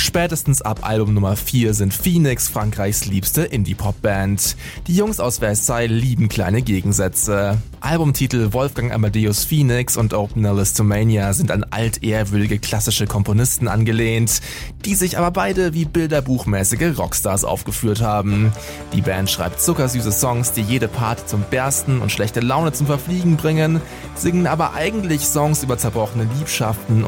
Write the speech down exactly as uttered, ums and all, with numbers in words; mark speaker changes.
Speaker 1: Spätestens ab Album Nummer vier sind Phoenix Frankreichs liebste Indie-Pop-Band. Die Jungs aus Versailles lieben kleine Gegensätze. Albumtitel Wolfgang Amadeus Phoenix und Opener Listomania sind an altehrwürdige klassische Komponisten angelehnt, die sich aber beide wie bilderbuchmäßige Rockstars aufgeführt haben. Die Band schreibt zuckersüße Songs, die jede Party zum Bersten und schlechte Laune zum Verfliegen bringen, singen aber eigentlich Songs über zerbrochene Liebschaften